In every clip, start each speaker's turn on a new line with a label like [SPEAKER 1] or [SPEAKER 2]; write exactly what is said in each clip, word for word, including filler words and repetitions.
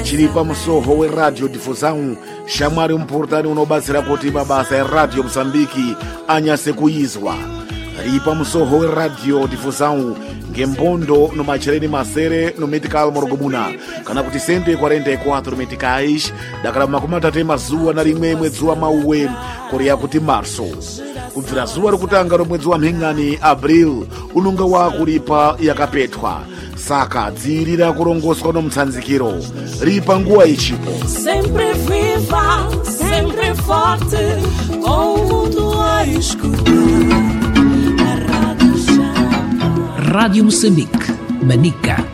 [SPEAKER 1] chili pa msoho we radio difusão shamwari mpurtani unobatsira kuti mabasa ya radio Msambiki anyase kuyizwa. Ripa msoho we radio difusão ngembondo no macheleni masere no medical morogomuna kana kuti cento e quarenta e quatro meticais dakala makumi atatu mazuwa na limwe mwezi wa mauwe korea kuti marso kubvira zuwa rikutanga romwedzi wa mhengani abril unonga wakulipa yakapetwa saka dzirira kurongoswa no mtsanzikiro ripa nguwa ichipo
[SPEAKER 2] sempre viva sempre forte com o mundo a escutar.
[SPEAKER 3] Rádio Moçambique, Manica.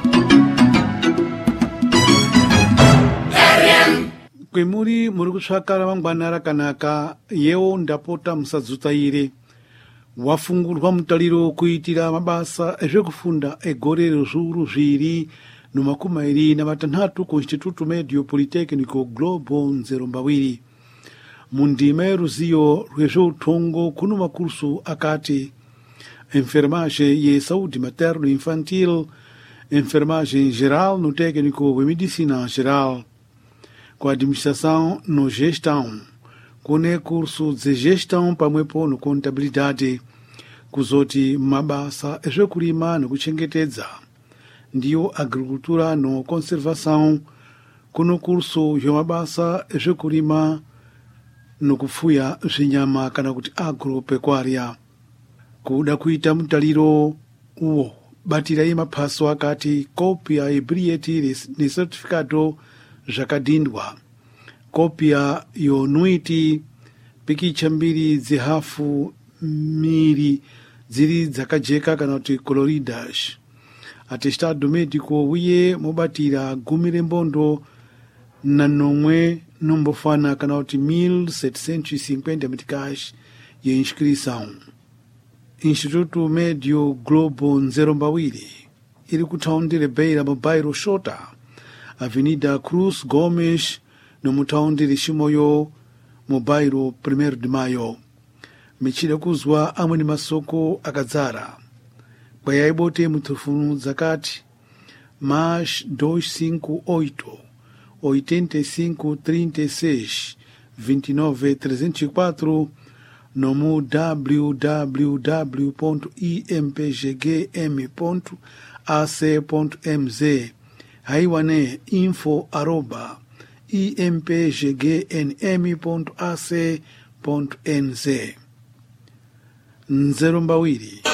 [SPEAKER 4] Kwemuri muri kutsvakara mangwana rakanaka yewo ndapota musadzutsaire wafungurwa mutariro kuitira mabasa ezvekufunda egore rezviuru zviri nomakumi mairi namatanhatu kuinstituto medio politecnico global nzero mbawiri mundima yeruziyo rwezveutongo kuno makursu akati enfermagem e saúde materno-infantil, enfermagem geral no técnico de medicina geral, com administração no gestão, com curso de gestão pamwepo no contabilidade, kuzoti mabasa ezvekurima nokuchengetedza, ndiyo agricultura no conservação, kuno curso yomabasa ezvekurima nokufuya zvinyama kana kuti agropecuária. Kuda kuita mutaliro uwo batirai maphaso akati kopia yebriyeti ni certificado zvakadhindwa kopia yonuiti pikicha mbiri dzihafu miri dziri dzakajeka kana kuti coloridas atestado médico uye mobatira gumi rembondo na nomwe nombofana kana kuti mil setecentos e cinquenta meticais ye inscrição. Instituto Médio Globo Nzero Mbawiri iri kutaundi Beira mu bairro Shota, Avenida Cruz Gomes no mutaundi Shimoyo mu bairro primeiro de Maio. Michida kuzwa amweni masoko akadzara. Kwayaibote mutufunu zakati mais duzentos e cinquenta e oito, oitenta e cinco, trinta e seis, vinte e nove, trezentos e quatro no w w w ponto i m p g g m ponto a c ponto m z haiwane info arroba i m p g g n m ponto a c ponto n z Nzero Mbawiri.